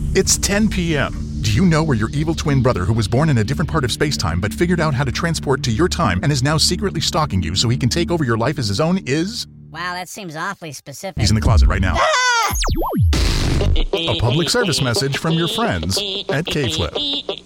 It's 10 p.m. Do you know where your evil twin brother, who was born in a different part of space-time but figured out how to transport to your time and is now secretly stalking you so he can take over your life as his own, is? Wow, that seems awfully specific. He's in the closet right now. A public service message from your friends at K-Flip.